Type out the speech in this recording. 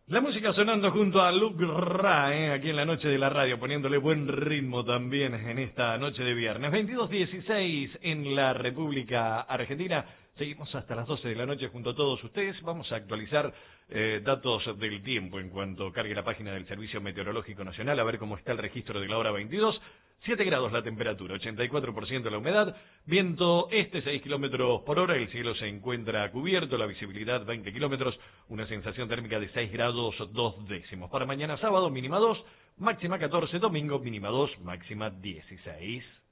La música sonando junto a Luke Ra, aquí en la noche de la radio, poniéndole buen ritmo también en esta noche de viernes. 22:16 en la República Argentina. Seguimos hasta las 12 de la noche junto a todos ustedes. Vamos a actualizar datos del tiempo en cuanto cargue la página del Servicio Meteorológico Nacional, a ver cómo está el registro de la hora 22. 7 grados la temperatura, 84% la humedad, viento este 6 kilómetros por hora, el cielo se encuentra cubierto, la visibilidad 20 kilómetros, una sensación térmica de 6 grados 2 décimos. Para mañana sábado, mínima 2, máxima 14, domingo, mínima 2, máxima 16.